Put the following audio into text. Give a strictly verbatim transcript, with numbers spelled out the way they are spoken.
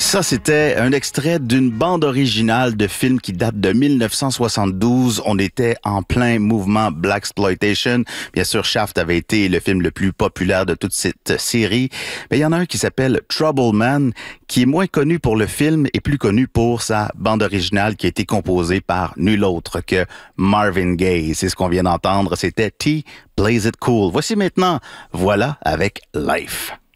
Ça, c'était un extrait d'une bande originale de film qui date de mille neuf cent soixante-douze. On était en plein mouvement Blaxploitation. Bien sûr, Shaft avait été le film le plus populaire de toute cette série. Mais il y en a un qui s'appelle Trouble Man, qui est moins connu pour le film et plus connu pour sa bande originale qui a été composée par nul autre que Marvin Gaye. C'est ce qu'on vient d'entendre. C'était T, Plays It Cool. Voici maintenant Voilà avec Life.